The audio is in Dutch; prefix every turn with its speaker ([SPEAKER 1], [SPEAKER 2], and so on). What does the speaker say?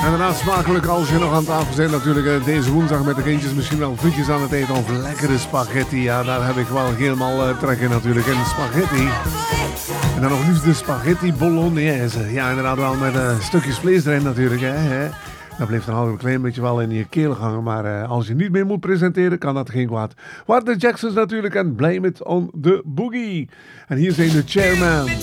[SPEAKER 1] En daarna smakelijk als je nog aan tafel bent natuurlijk deze woensdag met de kindjes misschien wel frietjes aan het eten of lekkere spaghetti. Ja, daar heb ik wel helemaal trek in natuurlijk. En spaghetti. En dan nog liefst de spaghetti bolognese. Ja, inderdaad wel met stukjes vlees erin natuurlijk. Hè? Dat blijft dan altijd een klein beetje wel in je keel hangen. Maar als je niet meer moet presenteren, kan dat geen kwaad. Waar de Jacksons natuurlijk en Blame It on the Boogie. En hier zijn de Chairman.